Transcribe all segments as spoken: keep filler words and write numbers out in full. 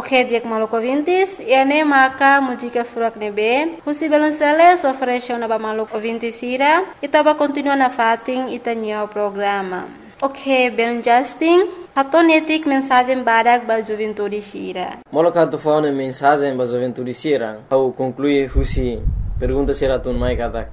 Ok, diak maluco ouvintes, e ane maka música furak nebe, husi belonceles ofereceu na ba maluco ouvintes ira, itaba continua na fating itanya o programa. Ok, ben Justin, hatonetik mensagem badak ba juventude sira. Moloka tu faune mensagem ba juventude sira, au conclui husi pergunta sira tun mai katak.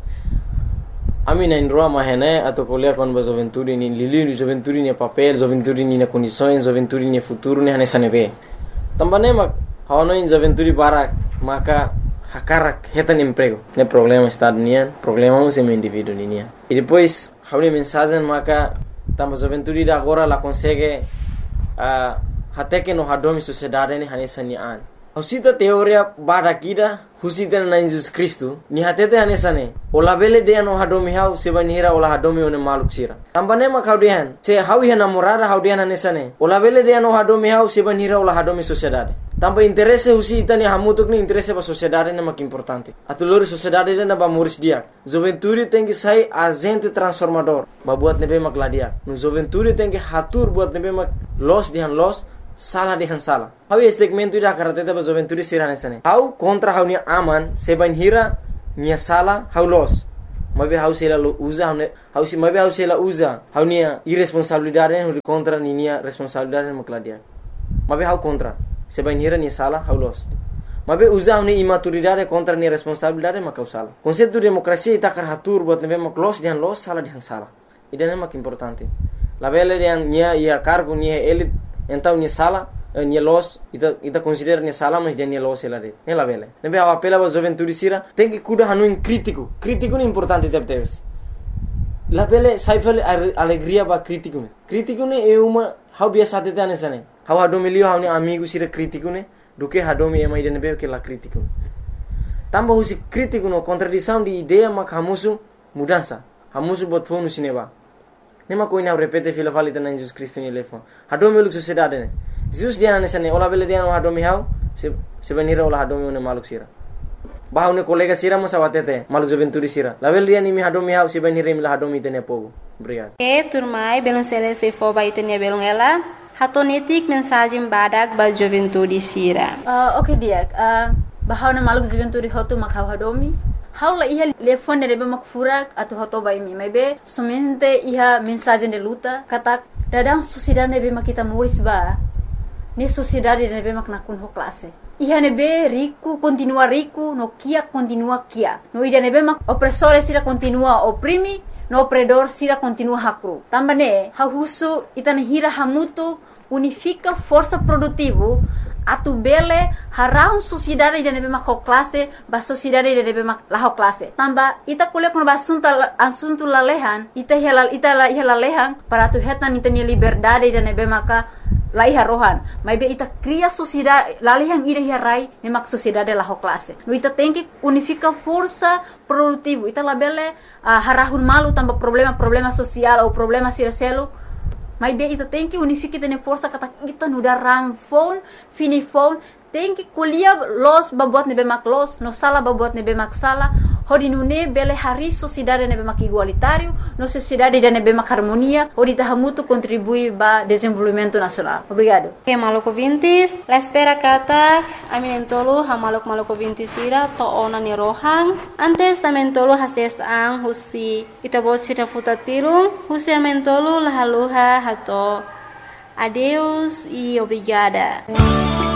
Ami na indroa mahene atau kuliah kon ba juventude ni lili juventude ni papel, juventude ni na condições, juventude ni futuro ni hanesane be. Também mak hawano in juventude barak maka hakarak hetan emprego. Ne problema estado nian, problema um sem indivíduo nian. E depois hawni mensagem maka tamba juventude da agora la consegue uh, até que no hadomi sociedade ni hanesa ni an. Husita teoria barakida husita na Jesus Cristo ni hatete hanesane. Ola bele de no hadomi hau sebanira ola hadomi one maluk sira. Tambane mak haudian se hawi hana morada haudian hanesane. Ola bele de no hadomi hau sebanira ola hadomi sociedade. Tamba interesse husita ni hamutuk ni interesse ba sociedade ne mak importante. Atulori sociedade na ba muris dia. Juventude tem que sai agente transformador. Ba buat nebe mak ladia. No juventude tem que hatur buat nebe mak los dihan los salah dihan salah. Hau segmento ida karatete ba juventude sirane sane. Hau kontra hau ni aman seban hira nia salah hau los. Mabe hau sela usa hau hau si mabe hau sela usa hau nia irresponsabilidade hau kontra ni nia responsabilidade makladia. Mabe hau kontra seban hira nia salah hau los. Mabe usa hau ni imaturidade kontra nia responsabilidade makau salah. Konsepto demokrasia ita karatur buat nebe mak los dihan los salah dihan salah. Idane mak importante. La bele dihan nia ia cargo nia elit então nia sala nia los ita ita considera nia sala mas dia nia los ela de ela vele nebe a apela ba juventude sira tem que cuidar hanu in crítico crítico é importante deve ter la vele saifel alegria ba crítico ne crítico ne é uma how biasa tete anesane how hadomilio how ni amigo sira crítico ne do que hadomi é mais de nebe que la crítico tamba husi crítico no contradição de ideia mak hamusu mudança hamusu bot fonu sineba nema ko ina repete fila valita na Jesus Cristo ni lefon hadomi luk sociedade ne Jesus dia na sane ola bele dia no hadomi hau se se venira ola hadomi ne maluk sira bahau ne kolega sira mo sawatete maluk juventude sira la bele dia ni mi hadomi hau se venira mi la hadomi tene povo obrigado e turmai belon sele se fo ba itene belon ela hatonetik mensagem badak ba juventude sira uh, okay dia uh, bahau ne maluk juventude hotu makau hadomi Haula iha telefone rebe makfurak atau hoto bai mi mebe somente iha mensagem de luta kata dadang sociedade nebe makita muris ba ni sociedade nebe mak nakun ho classe iha nebe rico continua rico no kia continua kia no ida nebe mak opressore sira continua oprimi no opredor sira continua hakru tambane ha husu itane hira hamutu unifica força produtivo atu bele harau sociedade de nebe mak classe ba sociedade de nebe mak la classe tamba ita kule kun ba assunto assunto la lehan ita helal ita la ihla lehan para tu hetan ita ni liberdade de nebe maka la iha rohan mai be ita cria sociedade la lehan ida hirai ne mak sociedade la classe no ita tem que unifica força produtivo ita la bele uh, harahun malu tamba problema problema social ou problema siraselo Mas bem, ita tem que unificar tene força kata kita nuda rang phone, fini phone, tem que kuliah los babuat nebe mak los, no sala babuat nebe mak sala, hodi nune bele hari sociedade nebe mak igualitário, no sociedade de nebe mak harmonia, hodi tahamutu contribui ba desenvolvimento nacional. Obrigado. Ok, maluco vintis, la espera kata, aminentolo ha maluk maluco vintis ira to ona ni rohang, antes amentolo hases ang husi itabot sira futatirung, husi amentolo lahaluha hato. Adeus e obrigada.